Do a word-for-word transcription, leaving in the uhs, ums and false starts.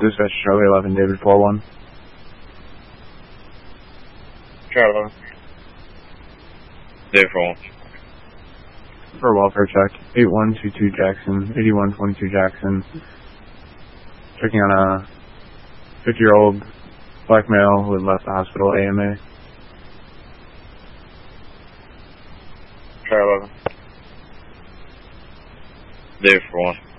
Dispatch Charlie eleven, David four one. Charlie eleven. David four one. For welfare check, eight one two two Jackson, eighty-one twenty-two Jackson. Checking on a fifty-year-old black male who had left the hospital A M A. Charlie eleven. David four one.